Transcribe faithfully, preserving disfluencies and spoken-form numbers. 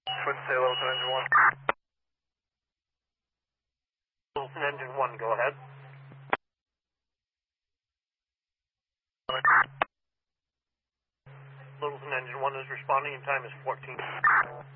Twin say Littleton engine one. Littleton engine one, go ahead. Littleton engine one is responding and time is fourteen.